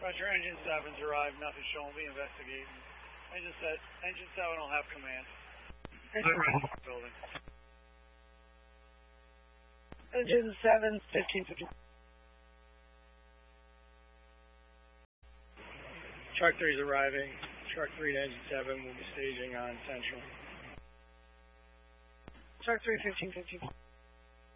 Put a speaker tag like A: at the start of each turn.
A: Roger, engine 7's arrived, nothing shown, we'll be investigating. Engine 7 will have command. Building.
B: Engine 7, 1550.
C: Shark 3 is arriving. Shark 3 to engine 7 will be staging on Central.
B: Shark 3, 1550.